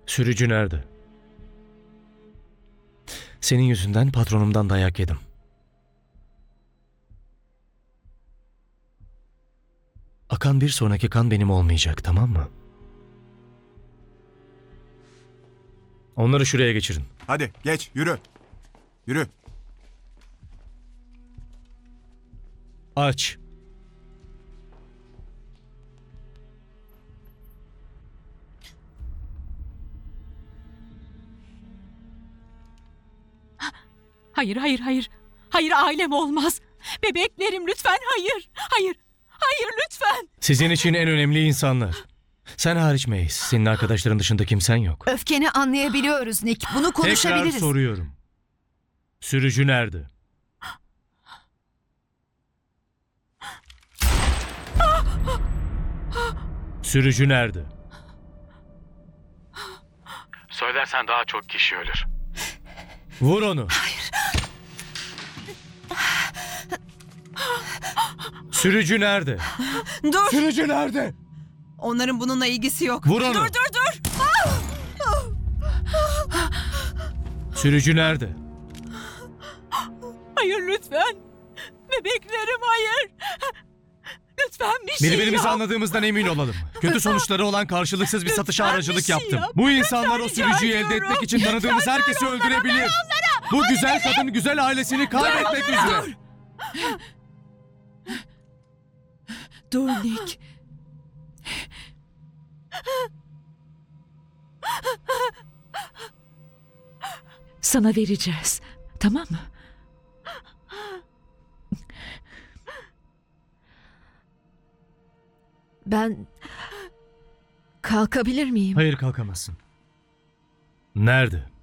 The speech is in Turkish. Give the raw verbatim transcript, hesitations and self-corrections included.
Sürücü nerede? Senin yüzünden patronumdan dayak yedim. Akan bir sonraki kan benim olmayacak, tamam mı? Onları şuraya geçirin. Hadi geç, yürü. Yürü. Aç. Hayır, hayır, hayır. Hayır, ailem olmaz. Bebeklerim lütfen, hayır. Hayır, hayır lütfen. Sizin için en önemli insanlar. Sen hariç Mace, senin arkadaşların dışında kimsen yok. Öfkeni anlayabiliyoruz Nick. Bunu Tekrar konuşabiliriz. soruyorum. Sürücü nerede? Sürücü nerede? Söylersen daha çok kişi ölür. Vur onu. Hayır. Sürücü nerede? Dur. Sürücü nerede? Onların bununla ilgisi yok. Vur onu. Dur, dur, dur. Sürücü nerede? Hayır lütfen. Bebeklerim hayır. Lütfen bir şey Birbirimizi yap. anladığımızdan emin olalım. Kötü sonuçları olan karşılıksız bir satışa Lütfen aracılık bir şey yaptım. yap. Bu insanlar o Lütfen sürücüyü rica elde ediyorum. etmek için tanıdığımız Lütfen herkesi onlara, öldürebilir. onlara, onlara. Bu güzel kadın güzel ailesini kaybetmek üzere. Dur Nick. Sana vereceğiz. Tamam mı? Ben kalkabilir miyim? Hayır, kalkamazsın. Nerede?